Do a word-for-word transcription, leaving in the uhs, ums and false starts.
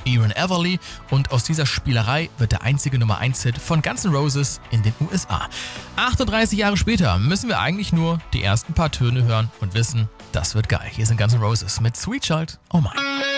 Aaron Everly und aus dieser Spielerei wird der einzige Nummer eins Hit von Guns N' Roses in den U S A. achtunddreißig Jahre später müssen wir eigentlich nur die ersten paar Töne hören und wissen, das wird geil. Hier sind Guns N' Roses mit Sweet Child O' Mine.